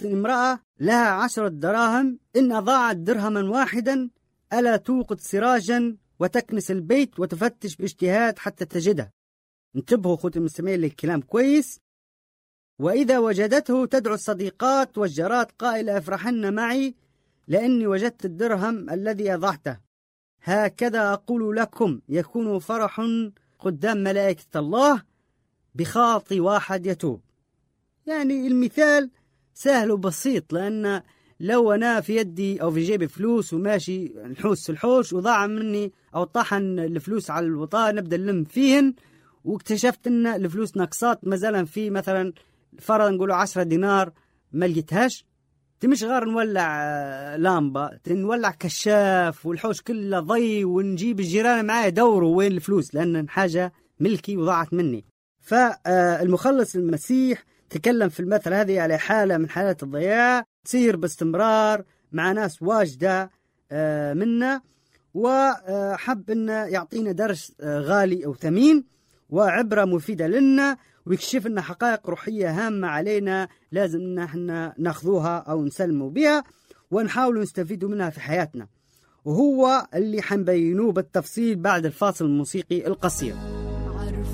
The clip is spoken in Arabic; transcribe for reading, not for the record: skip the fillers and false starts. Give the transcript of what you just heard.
قالت امرأة لها 10 دراهم: إن أضاعت درهما واحدا ألا توقد سراجا وتكنس البيت وتفتش باجتهاد حتى تجده. انتبهوا أخوتي المستمعين للكلام كويس. وإذا وجدته تدعو الصديقات والجارات قائلة: افرحن معي لأني وجدت الدرهم الذي أضعته. هكذا أقول لكم يكون فرح قدام ملائكة الله بخاطي واحد يتوب. يعني المثال سهل وبسيط، لأن لو أنا في يدي أو في جيبي فلوس وماشي نحوس الحوش وضاع مني أو طحن الفلوس على الوطاء نبدأ نلم فيهن، واكتشفت أن الفلوس نقصات مثلا في مثلا فرضا نقولوا 10 دينار ما لقيتهاش، مش غير نولع لامبة، نولع كشاف والحوش كله ضي ونجيب الجيران معايا دوروا وين الفلوس لأن حاجة ملكي وضاعت مني. فالمخلص المسيح تكلم في المثل هذه على حالة من حالات الضياع تصير باستمرار مع ناس واجدة منا، وحب أن يعطينا درس غالي أو ثمين وعبرة مفيدة لنا، ويكشف لنا حقائق روحية هامة علينا لازم أن احنا ناخذوها أو نسلموا بها ونحاول نستفيدوا منها في حياتنا، وهو اللي حنبينوه بالتفصيل بعد الفاصل الموسيقي القصير.